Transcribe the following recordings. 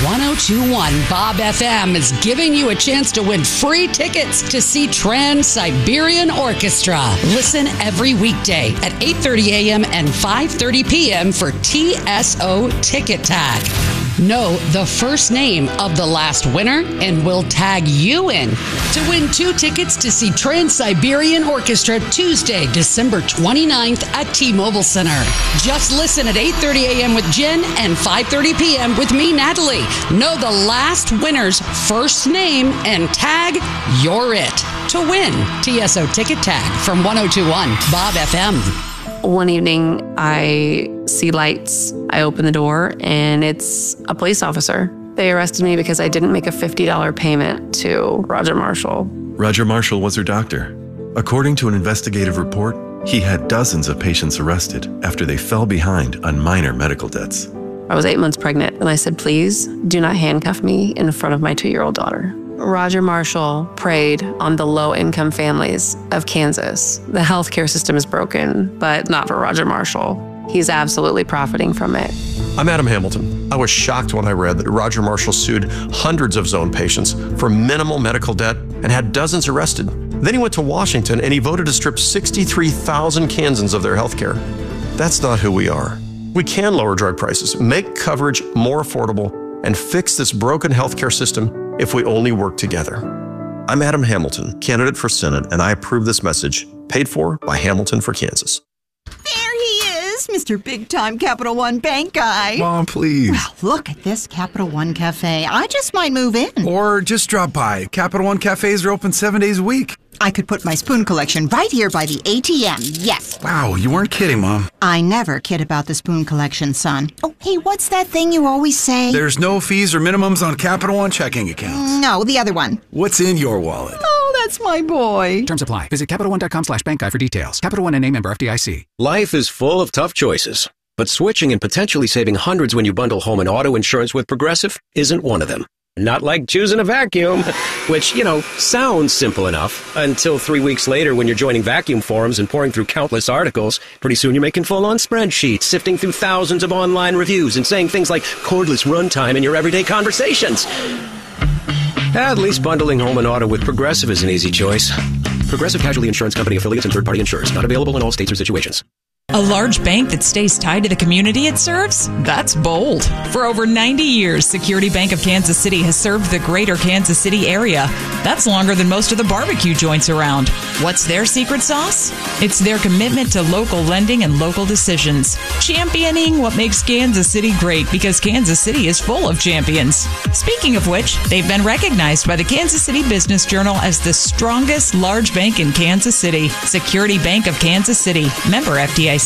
1021 Bob FM is giving you a chance to win free tickets to see Trans-Siberian Orchestra. Listen every weekday at 8:30 a.m. and 5:30 p.m. for TSO Ticket Tag. Know the first name of the last winner and we'll tag you in to win 2 tickets to see Trans-Siberian Orchestra Tuesday, December 29th at T-Mobile Center. Just listen at 8:30 a.m. with Jen and 5:30 p.m. with me, Natalie. Know the last winner's first name and tag you're it to win TSO Ticket Tag from 1021 Bob FM. One evening, I see lights. I open the door, and it's a police officer. They arrested me because I didn't make a $50 payment to Roger Marshall. Roger Marshall was her doctor. According to an investigative report, he had dozens of patients arrested after they fell behind on minor medical debts. I was 8 months pregnant, and I said, please do not handcuff me in front of my 2-year-old daughter. Roger Marshall preyed on the low-income families of Kansas. The healthcare system is broken, but not for Roger Marshall. He's absolutely profiting from it. I'm Adam Hamilton. I was shocked when I read that Roger Marshall sued hundreds of Zone patients for minimal medical debt and had dozens arrested. Then he went to Washington and he voted to strip 63,000 Kansans of their health care. That's not who we are. We can lower drug prices, make coverage more affordable, and fix this broken healthcare system if we only work together. I'm Adam Hamilton, candidate for Senate, and I approve this message, paid for by Hamilton for Kansas. There he is, Mr. Big-Time Capital One Bank guy. Mom, please. Well, look at this Capital One Cafe. I just might move in. Or just drop by. Capital One cafes are open 7 days a week. I could put my spoon collection right here by the ATM, yes. Wow, you weren't kidding, Mom. I never kid about the spoon collection, son. Oh, hey, what's that thing you always say? There's no fees or minimums on Capital One checking accounts. No, the other one. What's in your wallet? Oh, that's my boy. Terms apply. Visit CapitalOne.com/bankguide for details. Capital One NA, member FDIC. Life is full of tough choices, but switching and potentially saving hundreds when you bundle home and auto insurance with Progressive isn't one of them. Not like choosing a vacuum, which, sounds simple enough until 3 weeks later when you're joining vacuum forums and pouring through countless articles. Pretty soon you're making full-on spreadsheets, sifting through thousands of online reviews and saying things like cordless runtime in your everyday conversations. At least bundling home and auto with Progressive is an easy choice. Progressive Casualty Insurance Company affiliates and third-party insurers. Not available in all states or situations. A large bank that stays tied to the community it serves? That's bold. For over 90 years, Security Bank of Kansas City has served the greater Kansas City area. That's longer than most of the barbecue joints around. What's their secret sauce? It's their commitment to local lending and local decisions. Championing what makes Kansas City great, because Kansas City is full of champions. Speaking of which, they've been recognized by the Kansas City Business Journal as the strongest large bank in Kansas City. Security Bank of Kansas City. Member FDIC.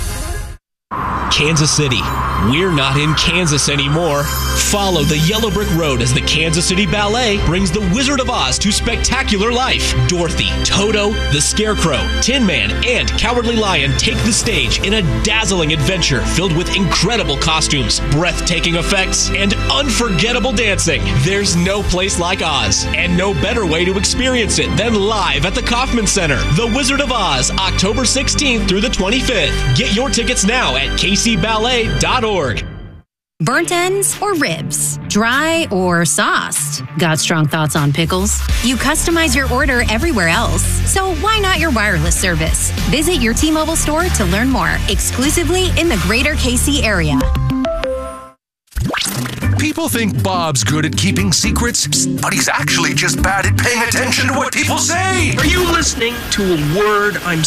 Kansas City. We're not in Kansas anymore. Follow the yellow brick road as the Kansas City Ballet brings the Wizard of Oz to spectacular life. Dorothy, Toto, the Scarecrow, Tin Man, and Cowardly Lion take the stage in a dazzling adventure filled with incredible costumes, breathtaking effects, and unforgettable dancing. There's no place like Oz, and no better way to experience it than live at the Kauffman Center. The Wizard of Oz, October 16th through the 25th. Get your tickets now at kcballet.org. Burnt ends or ribs? Dry or sauced? Got strong thoughts on pickles? You customize your order everywhere else, so why not your wireless service? Visit your T-Mobile store to learn more, exclusively in the greater KC area. People think Bob's good at keeping secrets, but he's actually just bad at paying attention to what people say. Are you listening to a word I'm